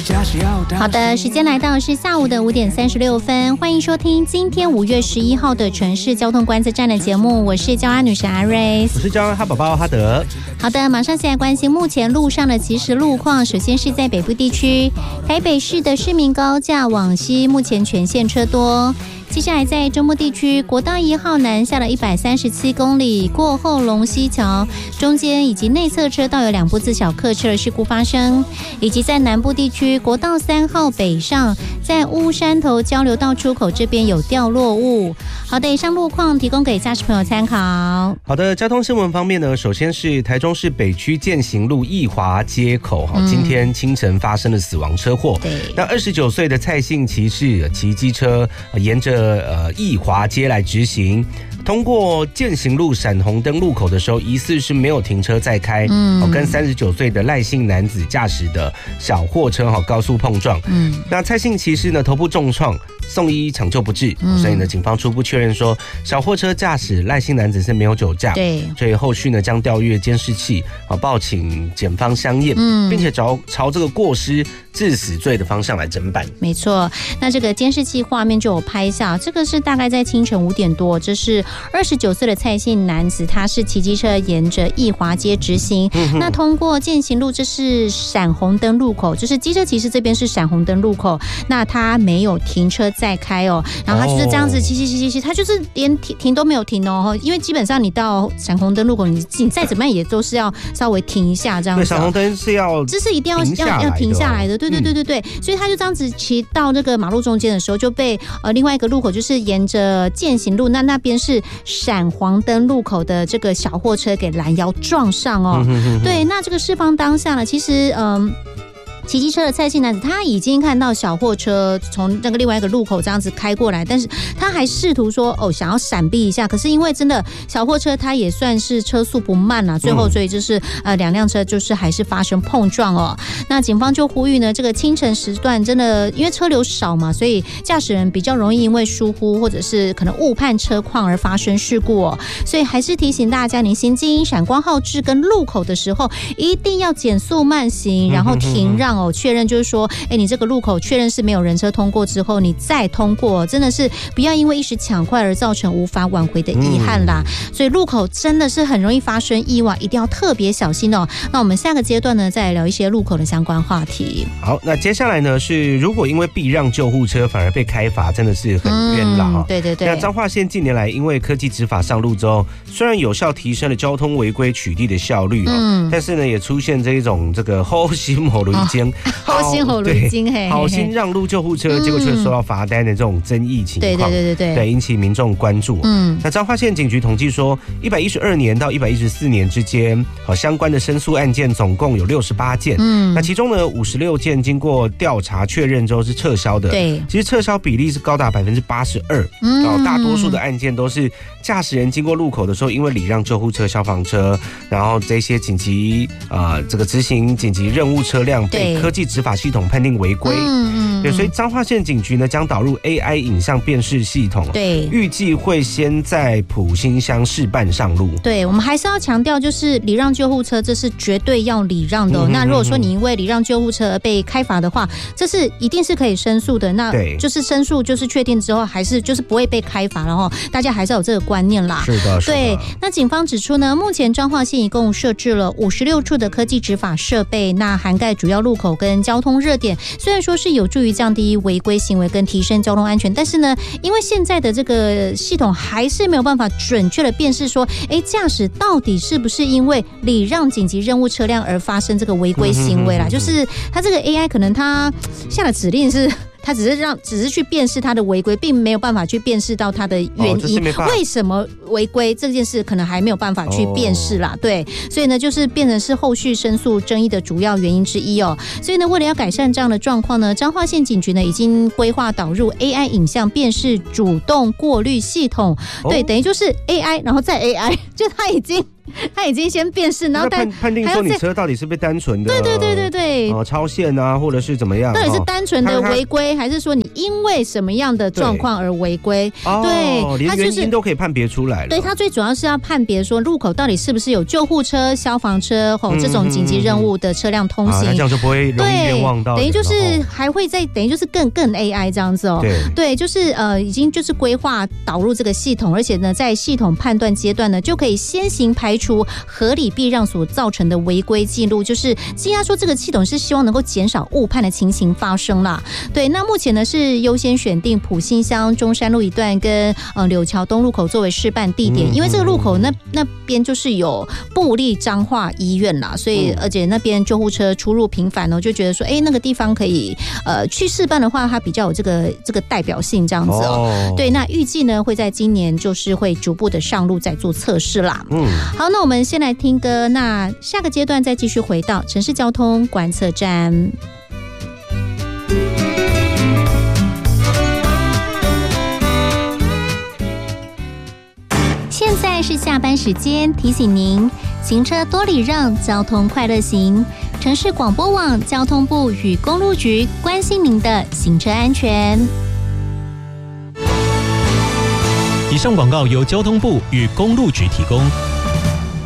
好的，时间来到是下午的5点36分，欢迎收听今天5月11号的城市交通观测站的节目，我是交安女神阿瑞， 我是交安哈宝宝哈德。 好的，马上先来关心目前路上的即时路况。首先是在北部地区，台北市的市民高架往西目前全线车多。接下来在中部地区，国道1号南下了137公里过后龙溪桥中间以及内侧车道有2部自小客车的事故发生，以及在南部地区国道3号北上，在乌山头交流道出口这边有掉落物。好的，以上路况提供给驾驶朋友参考。 好的，交通新闻方面呢，首先是台中市北区践行路义华街口，今天清晨发生了死亡车祸。那29岁的蔡姓骑士骑机车沿着义华街来直行，通过践行路闪红灯路口的时候，疑似是没有停车再开，跟39岁的赖姓男子驾驶的小货车高速碰撞。那蔡姓骑士呢头部重创，送医抢救不治，所以呢警方初步确认说小货车驾驶赖姓男子是没有酒驾，对，所以后续呢将调阅监视器，报请检方相验，并且朝这个过失致死罪的方向来侦办。 没错，那这个监视器画面就有拍下，这个是大概在清晨5点多，这是29岁的蔡姓男子，他是骑机车沿着义华街直行，那通过践行路，这是闪红灯路口，就是机车骑士这边是闪红灯路口，那他没有停车再开哦，然后他就是这样子骑，他就是连停都没有停哦，因为基本上你到闪红灯路口，你再怎么样也都是要稍微停一下这样子。 对，闪红灯是要， 这是一定要停下来的，对，所以他就这样子骑到这个马路中间的时候，就被另外一个路口，就是沿着践行路，那边是闪黄灯路口的这个小货车给拦腰撞上哦。对，那这个事发当下呢，其实骑机车的蔡姓男子他已经看到小货车从那个另外一个路口这样子开过来，但是他还试图说想要闪避一下，可是因为真的小货车他也算是车速不慢啦，最后所以就是两辆车就是还是发生碰撞哦。那警方就呼吁呢，这个清晨时段真的因为车流少嘛，所以驾驶人比较容易因为疏忽或者是可能误判车况而发生事故哦。所以还是提醒大家，你行经闪光号志跟路口的时候，一定要减速慢行，然后停让确认就是说你这个路口确认是没有人车通过之后你再通过，真的是不要因为一时抢快而造成无法挽回的遗憾啦。所以路口真的是很容易发生意外，一定要特别小心哦。那我们下个阶段呢再来聊一些路口的相关话题。 好，那接下来呢是如果因为避让救护车反而被开罚，真的是很冤啦。 对， 那彰化县近年来因为科技执法上路之后，虽然有效提升了交通违规取缔的效率，但是呢也出现这种这个好心好轮奸好心好轮奸， 好心让路救护车，结果却收到罚单的这种争议情况，对，引起民众关注。那彰化县警局统计说，112年到114年之间，相关的申诉案件总共有68件，那其中呢56件经过调查确认之后是撤销的，对，其实撤销比例是高达82%，大多数的案件都是驾驶人经过路口的时候，因为礼让救护车、消防车，然后这些紧急这个执行紧急任务车辆被科技执法系统判定违规，对，所以彰化县警局呢将导入 AI 影像辨识系统，对，预计会先在埔心乡试办上路。 对，我们还是要强调，就是礼让救护车，这是绝对要礼让的那如果说你因为礼让救护车而被开罚的话，这是一定是可以申诉的。那就是申诉就是确定之后，还是就是不会被开罚，然后大家还是要有这个观念啦。 是的， 对。那警方指出呢，目前彰化县一共设置了56处的科技执法设备，那涵盖主要路口跟交通热点，虽然说是有助于降低违规行为跟提升交通安全，但是呢，因为现在的这个系统还是没有办法准确的辨识说，驾驶到底是不是因为礼让紧急任务车辆而发生这个违规行为啦，就是他这个 AI 可能他下的指令是他只是去辨识他的违规，并没有办法去辨识到他的原因，为什么违规这件事可能还没有办法去辨识啦，对，所以呢就是变成是后续申诉争议的主要原因之一哦。所以呢为了要改善这样的状况呢，彰化县警局呢已经规划导入 AI 影像辨识主动过滤系统，对，等于就是 AI 然后再 AI， 就他已经他已经先辨识，然后判定说你车到底是不是单纯的， 对， 超限啊，或者是怎么样？ 到底是单纯的违规，还是说你因为什么样的状况而违规？对， 连原因都可以判别出来了。 对，他最主要是要判别说路口到底是不是有救护车、消防车这种紧急任务的车辆通行， 这样就不会容易冤枉到。 等于就是还会再等于就是更 AI 这样子哦。对，就是已经就是规划导入这个系统，而且呢，在系统判断阶段呢，就可以先行排除合理避让所造成的违规记录。就是经他说这个系统是希望能够减少误判的情形发生啦。对，那目前呢是优先选定埔心乡中山路一段跟柳桥东路口作为示范地点，因为这个路口那边就是有部立彰化医院啦，所以而且那边救护车出入频繁哦，就觉得说那个地方可以去示范的话，它比较有这个代表性这样子哦。对，那预计呢会在今年就是会逐步的上路再做测试啦。好，那我们先来听歌，那下个阶段再继续回到城市交通观测站。现在是下班时间，提醒您行车多礼让，交通快乐行。城市广播网交通部与公路局关心您的行车安全。 以上广告由交通部与公路局提供。